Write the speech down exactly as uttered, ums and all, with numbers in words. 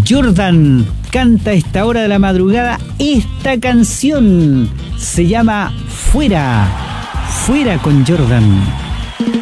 Jordan canta a esta hora de la madrugada esta canción. Se llama Fuera. Fuera con Jordan.